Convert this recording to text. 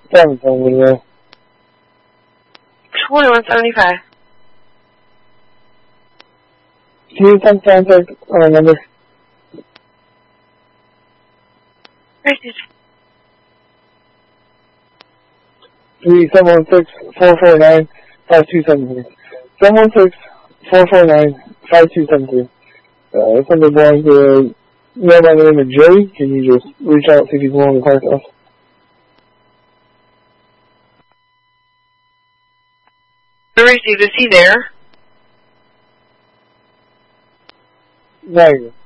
$21.75. 21.75. Can you contact our number? Message. 716-449-5273. 716-449-5273. If somebody belongs to know by the name of Joey, can you just reach out, see if he's willing to talk to us? The receipt, is he there? There you go.